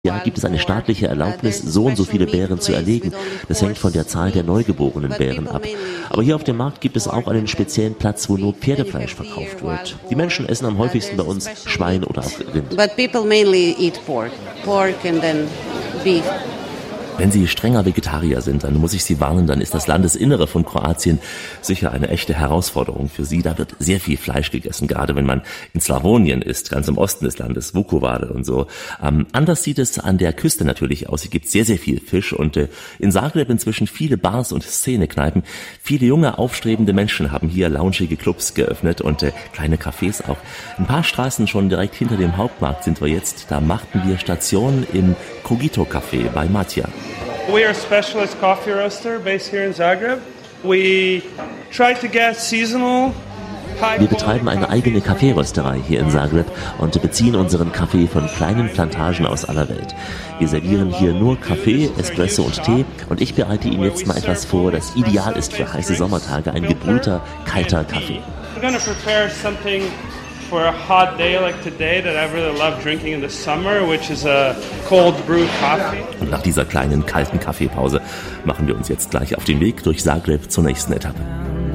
Jahr gibt es eine staatliche Erlaubnis, so und so viele Bären zu erlegen. Das hängt von der Zahl der neugeborenen Bären ab. Aber hier auf dem Markt gibt es auch einen speziellen Platz, wo nur Pferdefleisch verkauft wird. Die Menschen essen am häufigsten bei uns Schwein oder auch Rind. But people mainly eat pork and then beef. Wenn Sie strenger Vegetarier sind, dann muss ich Sie warnen, dann ist das Landesinnere von Kroatien sicher eine echte Herausforderung für Sie. Da wird sehr viel Fleisch gegessen, gerade wenn man in Slawonien ist, ganz im Osten des Landes, Vukovar und so. Anders sieht es an der Küste natürlich aus. Hier gibt es sehr, sehr viel Fisch und in Zagreb inzwischen viele Bars und Szenekneipen. Viele junge, aufstrebende Menschen haben hier loungige Clubs geöffnet und kleine Cafés auch. Ein paar Straßen schon direkt hinter dem Hauptmarkt sind wir jetzt. Da machten wir Station im Cogito Café bei Matja. We are a specialist coffee roaster based here in Zagreb. We try to get seasonal. Wir betreiben eine eigene Kaffeerösterei hier in Zagreb und beziehen unseren Kaffee von kleinen Plantagen aus aller Welt. Wir servieren hier nur Kaffee, Espresso und Tee und ich bereite Ihnen jetzt mal etwas vor, das ideal ist für heiße Sommertage, ein gebrühter, kalter Kaffee. We're going to prepare something for a hot day like today that I really love drinking in the summer, which is a cold brew coffee. Und nach dieser kleinen kalten Kaffeepause machen wir uns jetzt gleich auf den Weg durch Zagreb zur nächsten Etappe.